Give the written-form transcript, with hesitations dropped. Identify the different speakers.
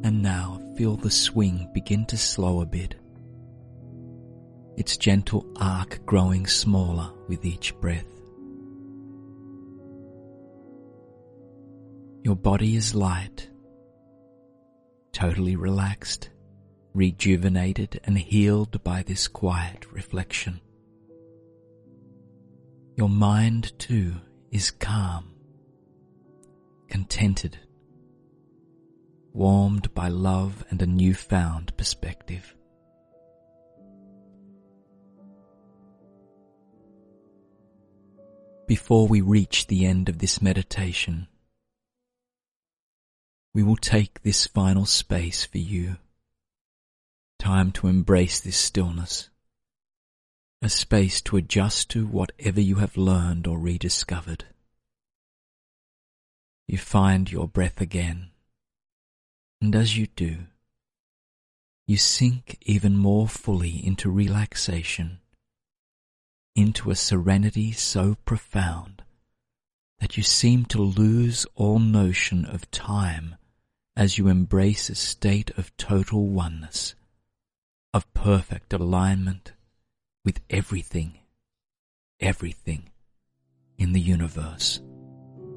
Speaker 1: And now feel the swing begin to slow a bit, its gentle arc growing smaller with each breath. Your body is light, totally relaxed, rejuvenated and healed by this quiet reflection. Your mind too is calm, contented, warmed by love and a newfound perspective. Before we reach the end of this meditation, we will take this final space for you, time to embrace this stillness, a space to adjust to whatever you have learned or rediscovered. You find your breath again, and as you do, you sink even more fully into relaxation, into a serenity so profound that you seem to lose all notion of time as you embrace a state of total oneness, of perfect alignment with everything in the universe.